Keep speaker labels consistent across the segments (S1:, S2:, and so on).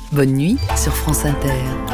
S1: Bonne nuit sur France Inter.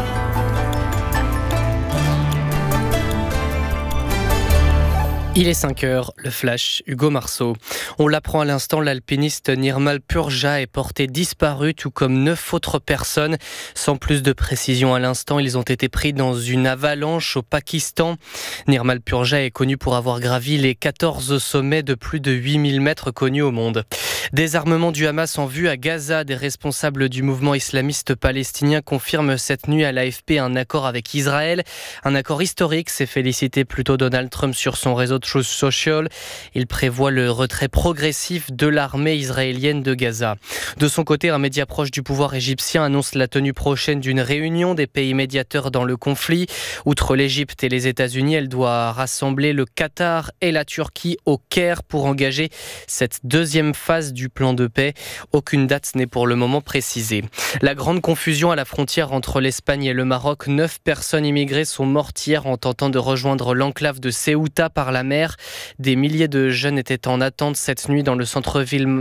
S2: Il est 5h, le flash, Hugo Marceau. On l'apprend à l'instant, l'alpiniste Nirmal Purja est porté disparu, tout comme 9 autres personnes. Sans plus de précision à l'instant, ils ont été pris dans une avalanche au Pakistan. Nirmal Purja est connu pour avoir gravi les 14 sommets de plus de 8000 mètres connus au monde. Désarmement du Hamas en vue à Gaza. Des responsables du mouvement islamiste palestinien confirment cette nuit à l'AFP un accord avec Israël. Un accord historique, s'est félicité plutôt Donald Trump sur son réseau Truth Social. Il prévoit le retrait progressif de l'armée israélienne de Gaza. De son côté, un média proche du pouvoir égyptien annonce la tenue prochaine d'une réunion des pays médiateurs dans le conflit. Outre l'Égypte et les États-Unis, elle doit rassembler le Qatar et la Turquie au Caire pour engager cette deuxième phase du plan de paix. Aucune date n'est pour le moment précisée. La grande confusion à la frontière entre l'Espagne et le Maroc. 9 personnes immigrées sont mortes hier en tentant de rejoindre l'enclave de Ceuta par la mer. Des milliers de jeunes étaient en attente cette nuit dans le centre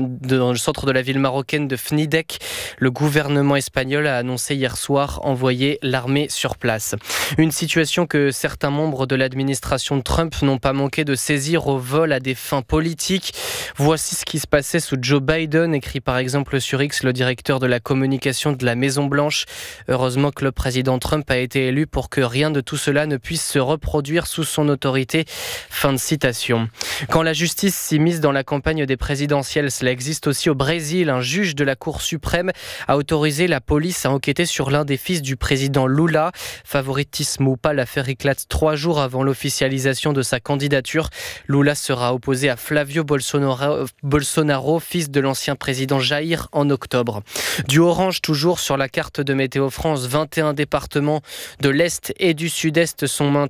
S2: de la ville marocaine de Fnidek. Le gouvernement espagnol a annoncé hier soir envoyer l'armée sur place. Une situation que certains membres de l'administration de Trump n'ont pas manqué de saisir au vol à des fins politiques. Voici ce qui se passait sous Joe Biden, écrit par exemple sur X le directeur de la communication de la Maison-Blanche. Heureusement que le président Trump a été élu pour que rien de tout cela ne puisse se reproduire sous son autorité. Fin de citation. Quand la justice s'immisce dans la campagne des présidentielles, cela existe aussi au Brésil. Un juge de la Cour suprême a autorisé la police à enquêter sur l'un des fils du président Lula. Favoritisme ou pas, l'affaire éclate 3 jours avant l'officialisation de sa candidature. Lula sera opposé à Flavio Bolsonaro, fils de l'ancien président Jair, en octobre. Du orange toujours sur la carte de Météo France, 21 départements de l'Est et du Sud-Est sont